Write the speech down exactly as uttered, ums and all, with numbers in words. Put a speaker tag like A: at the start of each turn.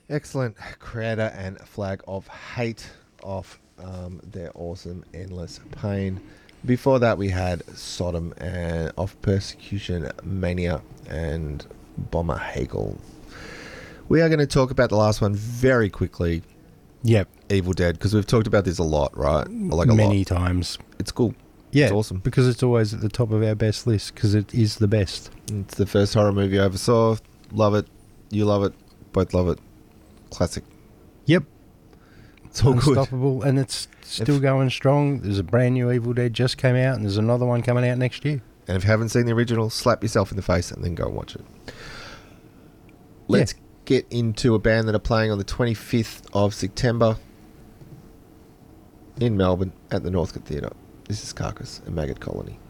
A: Excellent creator and flag of hate off um, their awesome Endless Pain. Before that, we had Sodom and off Persecution Mania and Bomber Hagel. We are going to talk about the last one very quickly.
B: Yep.
A: Evil Dead, because we've talked about this a lot, right? Like a
B: Many
A: lot.
B: times.
A: It's cool.
B: Yeah,
A: It's awesome.
B: because it's always at the top of our best list because it is the best.
A: It's the first horror movie I ever saw. Love it. You love it. Both love it. Classic.
B: Yep.
A: It's all good.
B: Unstoppable, and it's still
A: If-
B: going strong. There's a brand new Evil Dead just came out, and there's another one coming out next year.
A: And if you haven't seen the original, slap yourself in the face and then go and watch it. Let's
B: Yeah.
A: get into a band that are playing on the twenty-fifth of September in Melbourne at the Northcote Theatre. This is Carcass and Maggot Colony.